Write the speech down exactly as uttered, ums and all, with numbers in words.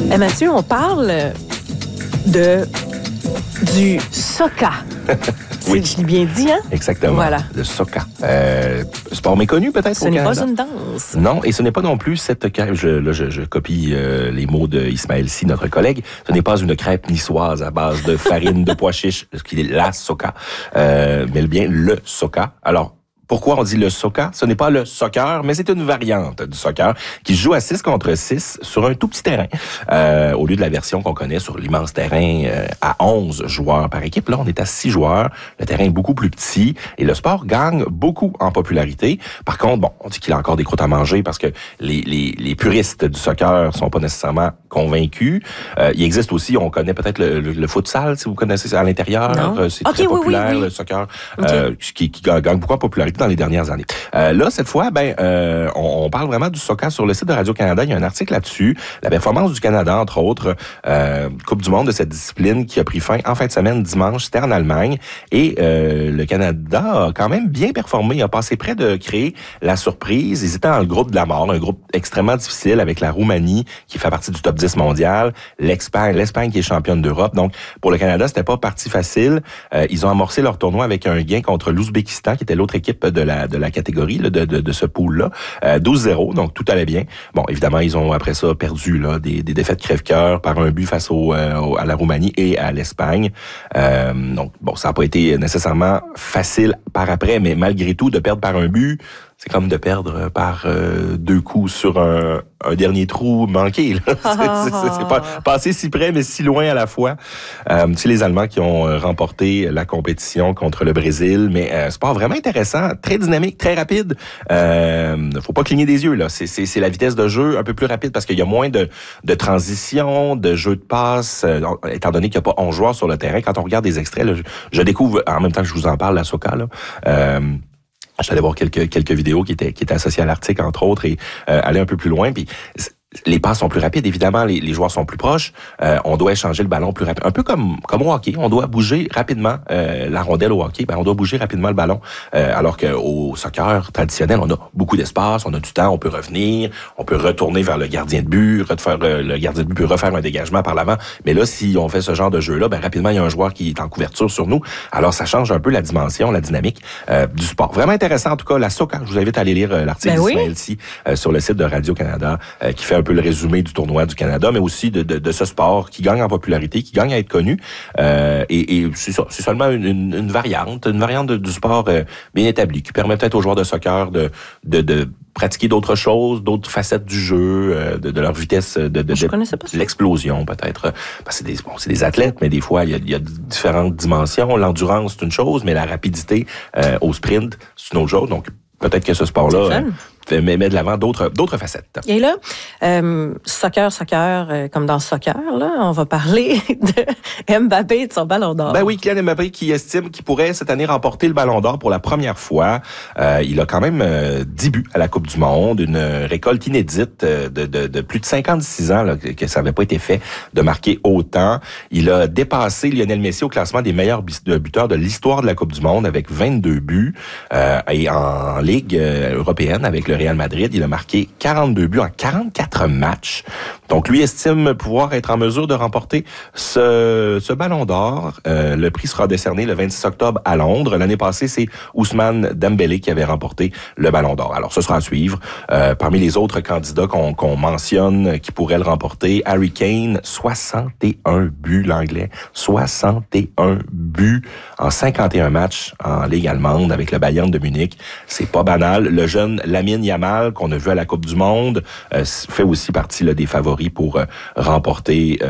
Eh, Mathieu, on parle de du soca. Oui. Je l'ai bien dit, hein? Exactement. Voilà. Le soca. Euh, sport méconnu, peut-être, Ce au n'est Canada. pas une danse. Non, et ce n'est pas non plus cette crêpe. Je, là, je, je copie euh, les mots de Ismaël Sy, notre collègue. Ce n'est pas une crêpe niçoise à base de farine de pois chiches, ce qui est la soca, euh, mais bien le soca. Alors, pourquoi on dit le soca? Ce n'est pas le soccer, mais c'est une variante du soccer qui se joue à six contre six sur un tout petit terrain. Euh, au lieu de la version qu'on connaît sur l'immense terrain euh, à onze joueurs par équipe, là, on est à six joueurs. Le terrain est beaucoup plus petit et le sport gagne beaucoup en popularité. Par contre, bon, on dit qu'il a encore des croûtes à manger parce que les, les, les puristes du soccer sont pas nécessairement convaincus. Euh, il existe aussi, on connaît peut-être le, le, le futsal, si vous connaissez ça à l'intérieur. Non. C'est okay, très oui, populaire, oui, oui. le soccer, Okay. euh, qui, qui gagne beaucoup en popularité dans les dernières années. Euh, là, cette fois, ben, euh, on, on parle vraiment du soccer sur le site de Radio-Canada. Il y a un article là-dessus. La performance du Canada, entre autres, euh, Coupe du monde de cette discipline qui a pris fin en fin de semaine, dimanche, c'était en Allemagne. Et euh, le Canada a quand même bien performé. Il a passé près de créer la surprise. Ils étaient dans le groupe de la mort, un groupe extrêmement difficile avec la Roumanie, qui fait partie du top dix mondial, l'Espagne, l'Espagne qui est championne d'Europe. Donc, pour le Canada, c'était pas partie facile. Euh, ils ont amorcé leur tournoi avec un gain contre l'Ouzbékistan, qui était l'autre équipe de la de la catégorie là, de, de, de ce pool-là. Euh, douze zéro, donc tout allait bien. Bon, évidemment, ils ont après ça perdu là, des, des défaites crève-cœur par un but face au, euh, au, à la Roumanie et à l'Espagne. Euh, donc, bon, ça n'a pas été nécessairement facile par après, mais malgré tout, de perdre par un but, c'est comme de perdre par euh, deux coups sur un, un dernier trou manqué. Là. c'est, c'est, c'est pas passé si près, mais si loin à la fois. Euh, c'est les Allemands qui ont remporté la compétition contre le Brésil, mais euh, sport vraiment intéressant, très dynamique, très rapide. Euh, faut pas cligner des yeux là. C'est, c'est, c'est la vitesse de jeu un peu plus rapide parce qu'il y a moins de, de transition, de jeu de passe, euh, étant donné qu'il n'y a pas onze joueurs sur le terrain. Quand on regarde des extraits, là, je, je découvre en même temps que je vous en parle la soca là. Euh, Je suis allé voir quelques quelques vidéos qui étaient qui étaient associées à l'article entre autres et euh, aller un peu plus loin. Puis les passes sont plus rapides, évidemment, les, les joueurs sont plus proches. Euh, on doit échanger le ballon plus rapide, un peu comme comme au hockey. On doit bouger rapidement euh, la rondelle au hockey. Ben on doit bouger rapidement le ballon, euh, alors qu'au soccer traditionnel, on a beaucoup d'espace, on a du temps, on peut revenir, on peut retourner vers le gardien de but, refaire euh, le gardien de but peut refaire un dégagement par l'avant. Mais là, si on fait ce genre de jeu-là, ben rapidement il y a un joueur qui est en couverture sur nous. Alors ça change un peu la dimension, la dynamique euh, du sport. Vraiment intéressant en tout cas la soca. Je vous invite à aller lire euh, l'article ben d'Ismaël Sy euh, sur le site de Radio-Canada euh, qui fait un peu le résumé du tournoi du Canada, mais aussi de, de, de ce sport qui gagne en popularité, qui gagne à être connu. Euh, et, et c'est ça, c'est seulement une, une, une variante, une variante de, du sport euh, bien établi, qui permet peut-être aux joueurs de soccer de, de, de pratiquer d'autres choses, d'autres facettes du jeu, euh, de, de leur vitesse, de, de, Je de, connaissais pas ça. l'explosion peut-être. Parce que c'est des, bon, c'est des athlètes, mais des fois, il y a, il y a différentes dimensions. L'endurance, c'est une chose, mais la rapidité euh, au sprint, c'est une autre chose. Donc, peut-être que ce sport-là euh, met, met de l'avant d'autres, d'autres facettes. Et là, euh, soccer, soccer, euh, comme dans le soccer, là, on va parler de Mbappé et de son ballon d'or. Ben oui, Kylian Mbappé qui estime qu'il pourrait cette année remporter le ballon d'or pour la première fois. Euh, il a quand même euh, dix buts à la Coupe du Monde, une récolte inédite de, de, de plus de cinquante-six ans là, que ça n'avait pas été fait de marquer autant. Il a dépassé Lionel Messi au classement des meilleurs buteurs de l'histoire de la Coupe du Monde avec vingt-deux buts. Euh, et en Ligue européenne avec le Real Madrid, il a marqué quarante-deux buts en quarante-quatre matchs. Donc, lui estime pouvoir être en mesure de remporter ce, ce ballon d'or. Euh, le prix sera décerné le vingt-six octobre à Londres. L'année passée, c'est Ousmane Dembélé qui avait remporté le ballon d'or. Alors, ce sera à suivre. Euh, parmi les autres candidats qu'on, qu'on mentionne qui pourraient le remporter, Harry Kane, soixante et un buts, l'anglais. soixante et un buts en cinquante et un matchs en Ligue allemande avec le Bayern de Munich. C'est pas banal. Le jeune Lamine Yamal, qu'on a vu à la Coupe du Monde, euh, fait aussi partie là, des favoris pour euh, remporter euh,